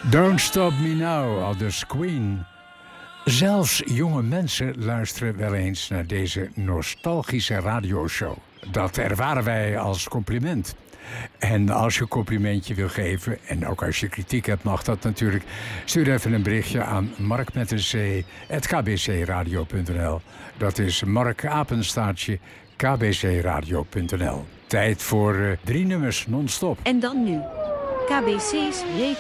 Don't Stop Me Now, aldus Queen. Zelfs jonge mensen luisteren wel eens naar deze nostalgische radioshow. Dat ervaren wij als compliment. En als je een complimentje wil geven, en ook als je kritiek hebt, mag dat natuurlijk. Stuur even een berichtje aan mark@kbcradio.nl. Dat is Mark apenstaartje kbcradio.nl. Tijd voor 3 nummers non-stop. En dan nu, KBC's